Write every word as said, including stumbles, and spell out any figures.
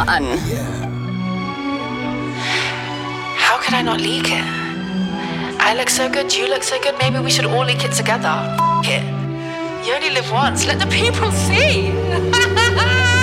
an. How could I not leak it? I look so good, you look so good, maybe we should all leak it together. F it. You only live once, let the people see.